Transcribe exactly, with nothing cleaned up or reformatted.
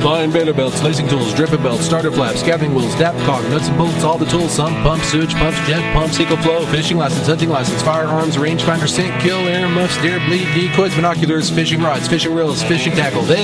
Line baler belts, lacing tools, dripping belts, starter flaps, gathering wheels, dap cock, nuts and bolts, all the tools, sump pumps, sewage pumps, jet pumps, eco flow, fishing license, hunting license, firearms, rangefinder, sink, kill, air muffs, deer bleed, decoys, binoculars, fishing rods, fishing reels, fishing tackle. They